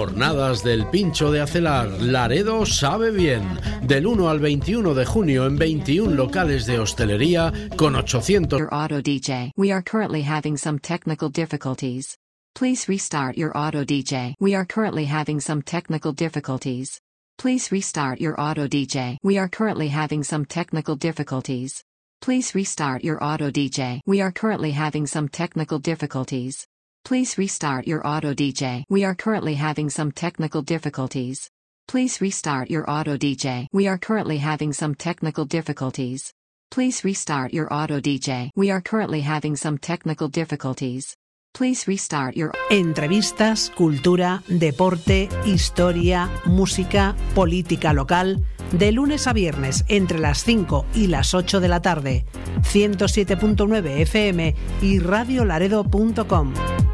Jornadas del Pincho de Acelar. Laredo sabe bien. Del 1 al 21 de junio en 21 locales de hostelería con 800... Your auto DJ. We are currently having some technical difficulties. Please restart your auto DJ. We are currently having some technical difficulties. Please restart your auto DJ. We are currently having some technical difficulties. Please restart your auto DJ. We are currently having some technical difficulties. Please restart your auto DJ. We are currently having some technical difficulties. Please restart your auto DJ. We are currently having some technical difficulties. Please restart your auto DJ. We are currently having some technical difficulties. Please restart your... Entrevistas, cultura, deporte, historia, música, política local, de lunes a viernes entre las 5 y las 8 de la tarde. 107.9 FM y radiolaredo.com.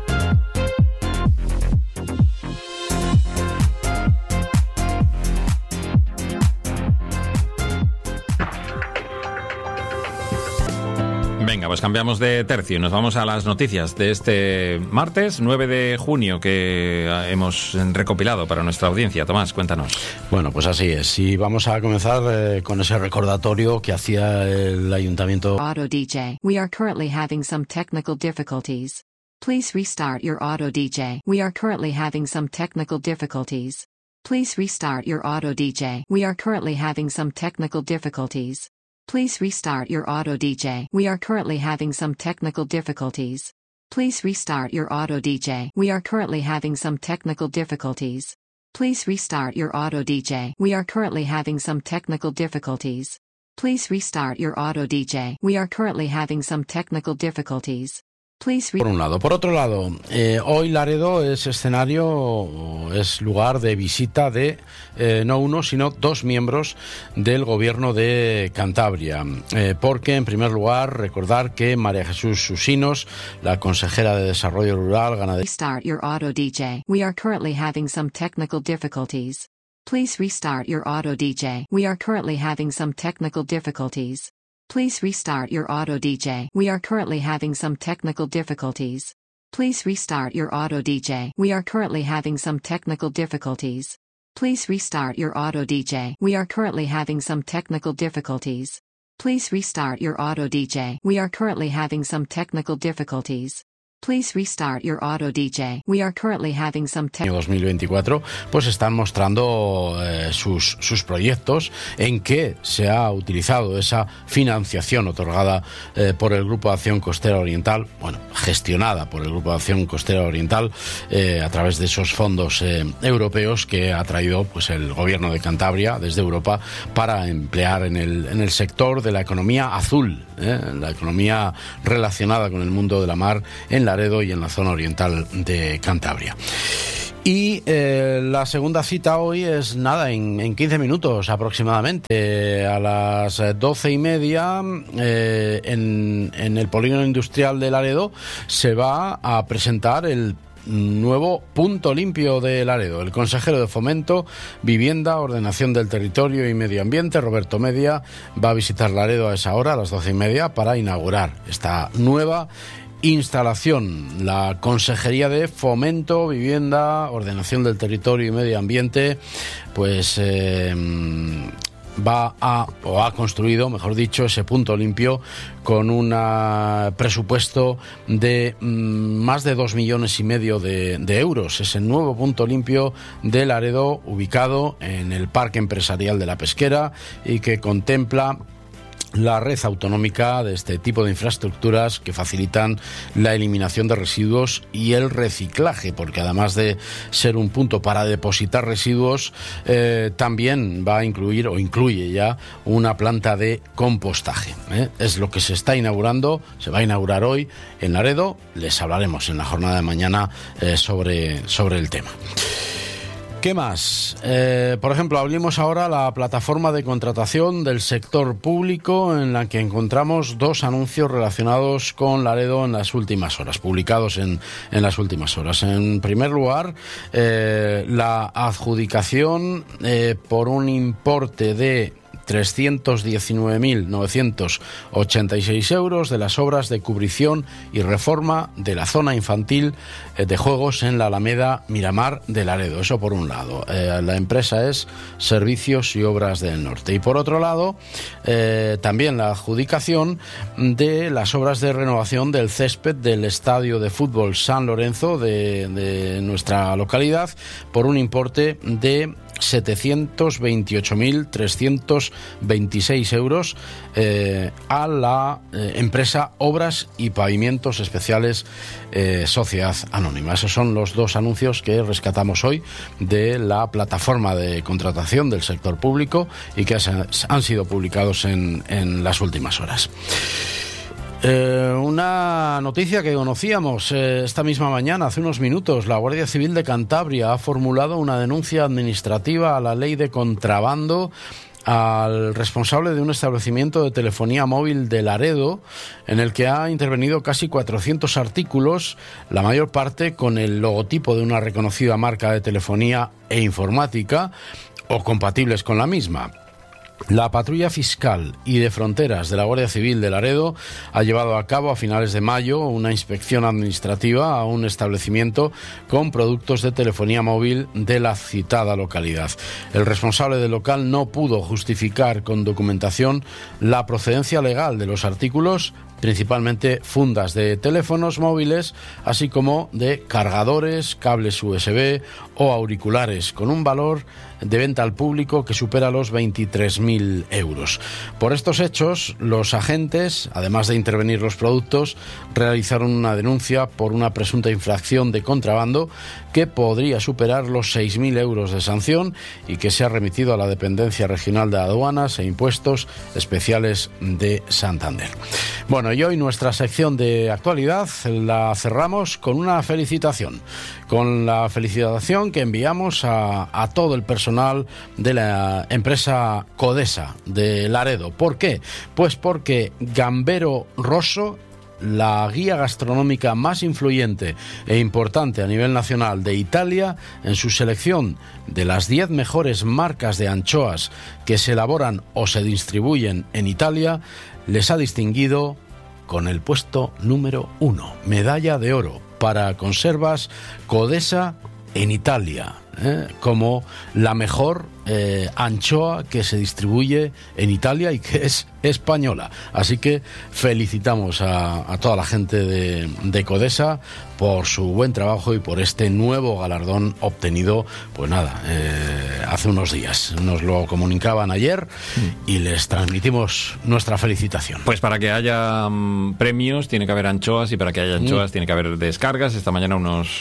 Venga, pues cambiamos de tercio y nos vamos a las noticias de este martes 9 de junio que hemos recopilado para nuestra audiencia. Tomás, cuéntanos. Bueno, pues así es. Y vamos a comenzar con ese recordatorio que hacía el Ayuntamiento. Auto DJ. We are currently having some technical difficulties. Please restart your auto DJ. We are currently having some technical difficulties. Please restart your auto DJ. We are currently having some technical difficulties. Please restart your auto DJ. We are currently having some technical difficulties. Please restart your auto DJ. We are currently having some technical difficulties. Please restart your auto DJ. We are currently having some technical difficulties. Please restart your auto DJ. We are currently having some technical difficulties. Por un lado. Por otro lado, hoy Laredo es escenario, es lugar de visita de no uno, sino dos miembros del Gobierno de Cantabria. Porque, en primer lugar, recordar que María Jesús Susinos, la consejera de Desarrollo Rural, Ganadería... Restart your auto DJ. We are currently having some technical difficulties. Please restart your auto DJ. We are currently having some technical difficulties. Please restart your auto DJ. We are currently having some technical difficulties. Please restart your auto DJ. We are currently having some technical difficulties. Please restart your auto DJ. We are currently having some technical difficulties. Please restart your auto DJ. We are currently having some technical difficulties. Please restart your auto DJ. We are currently having some 2024, pues están mostrando sus proyectos en que se ha utilizado esa financiación otorgada por el Grupo de Acción Costera Oriental, bueno, gestionada por el Grupo de Acción Costera Oriental a través de esos fondos europeos que ha traído pues el Gobierno de Cantabria desde Europa para emplear en el sector de la economía azul, la economía relacionada con el mundo de la mar en Laredo y en la zona oriental de Cantabria. Y la segunda cita hoy es nada, en 15 minutos aproximadamente, a las 12:30 en el Polígono Industrial de Laredo se va a presentar el nuevo punto limpio de Laredo. El consejero de Fomento, Vivienda, Ordenación del Territorio y Medio Ambiente, Roberto Media, va a visitar Laredo a esa hora, a las 12:30, para inaugurar esta nueva instalación. La Consejería de Fomento, Vivienda, Ordenación del Territorio y Medio Ambiente, pues ha construido, mejor dicho, ese punto limpio con un presupuesto de más de 2,5 millones de euros. Es el nuevo punto limpio de Laredo, ubicado en el Parque Empresarial de la Pesquera y que contempla la red autonómica de este tipo de infraestructuras que facilitan la eliminación de residuos y el reciclaje, porque además de ser un punto para depositar residuos, también va a incluir o incluye ya una planta de compostaje. Es lo que se está inaugurando, se va a inaugurar hoy en Laredo. Les hablaremos en la jornada de mañana sobre el tema. ¿Qué más? Por ejemplo, abrimos ahora la plataforma de contratación del sector público, en la que encontramos dos anuncios relacionados con Laredo en las últimas horas, publicados en las últimas horas. En primer lugar, la adjudicación por un importe de 319.986 euros de las obras de cubrición y reforma de la zona infantil de juegos en la Alameda Miramar de Laredo. Eso por un lado. La empresa es Servicios y Obras del Norte. Y por otro lado, también la adjudicación de las obras de renovación del césped del Estadio de Fútbol San Lorenzo de nuestra localidad por un importe de 728.326 euros a la empresa Obras y Pavimentos Especiales Sociedad Anónima. Esos son los dos anuncios que rescatamos hoy de la plataforma de contratación del sector público y que han sido publicados en las últimas horas. Una noticia que conocíamos esta misma mañana, hace unos minutos. La Guardia Civil de Cantabria ha formulado una denuncia administrativa a la ley de contrabando al responsable de un establecimiento de telefonía móvil de Laredo, en el que ha intervenido casi 400 artículos, la mayor parte con el logotipo de una reconocida marca de telefonía e informática o compatibles con la misma. La patrulla fiscal y de fronteras de la Guardia Civil de Laredo ha llevado a cabo a finales de mayo una inspección administrativa a un establecimiento con productos de telefonía móvil de la citada localidad. El responsable del local no pudo justificar con documentación la procedencia legal de los artículos, principalmente fundas de teléfonos móviles, así como de cargadores, cables USB o auriculares, con un valor de venta al público que supera los 23.000 euros. Por estos hechos, los agentes, además de intervenir los productos, realizaron una denuncia por una presunta infracción de contrabando que podría superar los 6.000 euros de sanción y que se ha remitido a la Dependencia Regional de Aduanas e Impuestos Especiales de Santander. Bueno, y hoy nuestra sección de actualidad la cerramos con una felicitación, con la felicitación que enviamos a todo el personal de la empresa Codesa de Laredo. ¿Por qué? Pues porque Gambero Rosso, la guía gastronómica más influyente e importante a nivel nacional de Italia, en su selección de las 10 mejores marcas de anchoas que se elaboran o se distribuyen en Italia, les ha distinguido con el puesto número 1, medalla de oro para conservas Codesa en Italia, como la mejor anchoa que se distribuye en Italia y que es española. Así que felicitamos a toda la gente de Codesa por su buen trabajo y por este nuevo galardón obtenido, pues nada, hace unos días. Nos lo comunicaban ayer y les transmitimos nuestra felicitación. Pues para que haya premios tiene que haber anchoas, y para que haya anchoas tiene que haber descargas. Esta mañana unos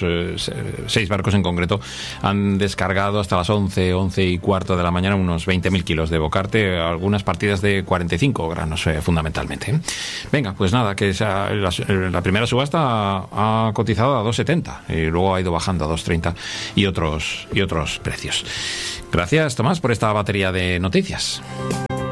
6 barcos en concreto han descargado hasta las 11:15 de la mañana unos 20.000 kilos de bocarte, algunas partidas de 45 granos fundamentalmente. Venga, pues nada, que la primera subasta ha cotizado a 2,70 y luego ha ido bajando a 2,30 y otros precios. Gracias, Tomás, por esta batería de noticias.